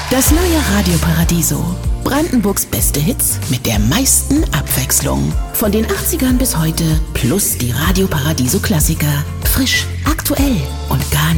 Das neue Radio Paradiso. Brandenburgs beste Hits mit der meisten Abwechslung. Von den 80ern bis heute plus die Radio Paradiso Klassiker. Frisch, aktuell und gar